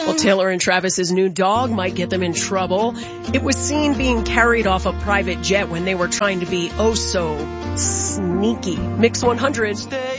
Well, Taylor and Travis's new dog might get them in trouble. It was seen being carried off a private jet when they were trying to be oh so sneaky. Mix 100.